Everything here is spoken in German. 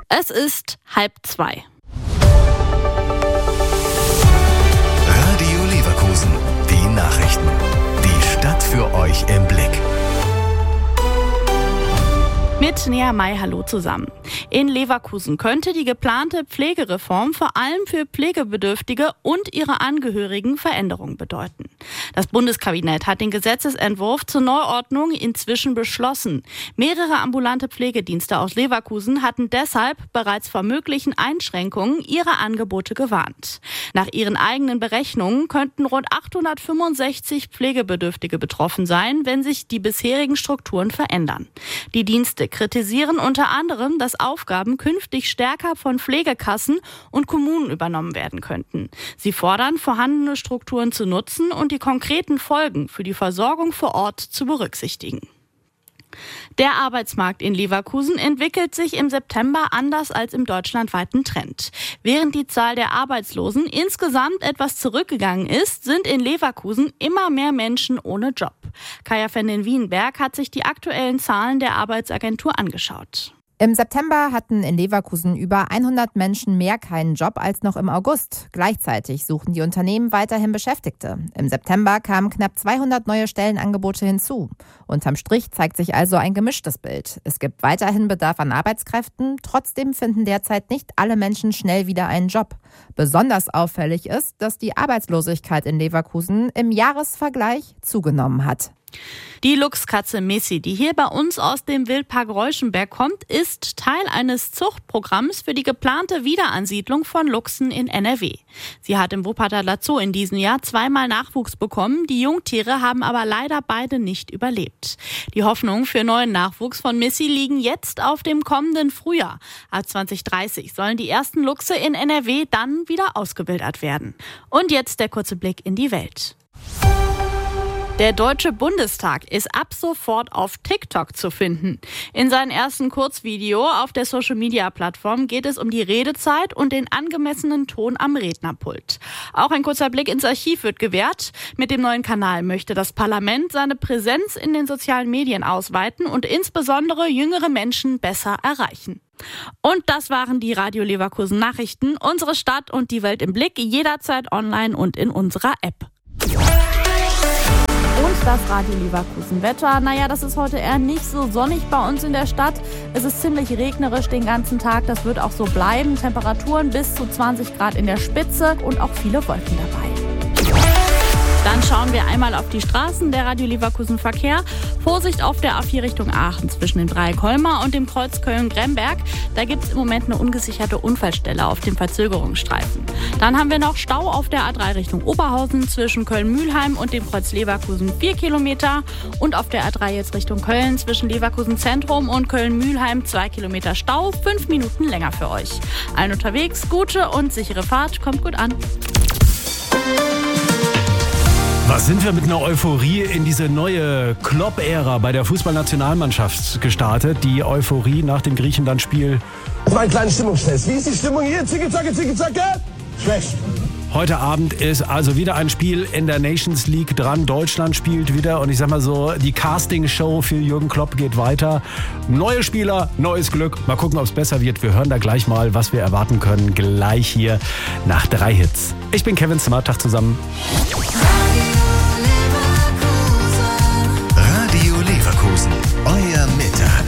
Es ist 1:30. Radio Leverkusen, die Nachrichten. Die Stadt für euch im Blick. Mit Nea May, hallo zusammen. In Leverkusen könnte die geplante Pflegereform vor allem für Pflegebedürftige und ihre Angehörigen Veränderungen bedeuten. Das Bundeskabinett hat den Gesetzesentwurf zur Neuordnung inzwischen beschlossen. Mehrere ambulante Pflegedienste aus Leverkusen hatten deshalb bereits vor möglichen Einschränkungen ihrer Angebote gewarnt. Nach ihren eigenen Berechnungen könnten rund 865 Pflegebedürftige betroffen sein, wenn sich die bisherigen Strukturen verändern. Die Dienste kritisieren unter anderem, dass Aufgaben künftig stärker von Pflegekassen und Kommunen übernommen werden könnten. Sie fordern, vorhandene Strukturen zu nutzen und die konkreten Folgen für die Versorgung vor Ort zu berücksichtigen. Der Arbeitsmarkt in Leverkusen entwickelt sich im September anders als im deutschlandweiten Trend. Während die Zahl der Arbeitslosen insgesamt etwas zurückgegangen ist, sind in Leverkusen immer mehr Menschen ohne Job. Kaya van den Wienberg hat sich die aktuellen Zahlen der Arbeitsagentur angeschaut. Im September hatten in Leverkusen über 100 Menschen mehr keinen Job als noch im August. Gleichzeitig suchen die Unternehmen weiterhin Beschäftigte. Im September kamen knapp 200 neue Stellenangebote hinzu. Unterm Strich zeigt sich also ein gemischtes Bild. Es gibt weiterhin Bedarf an Arbeitskräften. Trotzdem finden derzeit nicht alle Menschen schnell wieder einen Job. Besonders auffällig ist, dass die Arbeitslosigkeit in Leverkusen im Jahresvergleich zugenommen hat. Die Luchskatze Missy, die hier bei uns aus dem Wildpark Reuschenberg kommt, ist Teil eines Zuchtprogramms für die geplante Wiederansiedlung von Luchsen in NRW. Sie hat im Wuppertaler Zoo in diesem Jahr 2-mal Nachwuchs bekommen. Die Jungtiere haben aber leider beide nicht überlebt. Die Hoffnungen für neuen Nachwuchs von Missy liegen jetzt auf dem kommenden Frühjahr. Ab 2030 sollen die ersten Luchse in NRW dann wieder ausgewildert werden. Und jetzt der kurze Blick in die Welt. Der Deutsche Bundestag ist ab sofort auf TikTok zu finden. In seinem ersten Kurzvideo auf der Social-Media-Plattform geht es um die Redezeit und den angemessenen Ton am Rednerpult. Auch ein kurzer Blick ins Archiv wird gewährt. Mit dem neuen Kanal möchte das Parlament seine Präsenz in den sozialen Medien ausweiten und insbesondere jüngere Menschen besser erreichen. Und das waren die Radio Leverkusen Nachrichten. Unsere Stadt und die Welt im Blick, jederzeit online und in unserer App. Und das Radio Leverkusen Wetter. Das ist heute eher nicht so sonnig bei uns in der Stadt. Es ist ziemlich regnerisch den ganzen Tag. Das wird auch so bleiben. Temperaturen bis zu 20 Grad in der Spitze und auch viele Wolken dabei. Dann schauen wir einmal auf die Straßen. Der Radio Leverkusen Verkehr. Vorsicht auf der A4 Richtung Aachen zwischen dem Dreieck-Holmer und dem Kreuz Köln-Gremberg. Da gibt es im Moment eine ungesicherte Unfallstelle auf dem Verzögerungsstreifen. Dann haben wir noch Stau auf der A3 Richtung Oberhausen zwischen Köln-Mühlheim und dem Kreuz Leverkusen 4 Kilometer. Und auf der A3 jetzt Richtung Köln zwischen Leverkusen Zentrum und Köln-Mühlheim 2 Kilometer Stau. 5 Minuten länger für euch. Allen unterwegs, gute und sichere Fahrt. Kommt gut an. Was sind wir mit einer Euphorie in diese neue Klopp-Ära bei der Fußballnationalmannschaft gestartet? Die Euphorie nach dem Griechenland-Spiel. Das war ein kleiner Stimmungstest. Wie ist die Stimmung hier? Zicke-Zacke, Zicke-Zacke? Schlecht. Heute Abend ist also wieder ein Spiel in der Nations League dran. Deutschland spielt wieder und ich sag mal so, die Casting-Show für Jürgen Klopp geht weiter. Neue Spieler, neues Glück. Mal gucken, ob es besser wird. Wir hören da gleich mal, was wir erwarten können. Gleich hier nach 3 Hits. Ich bin Kevin Zimmer. Tag zusammen. Radio Leverkusen, euer Mittag.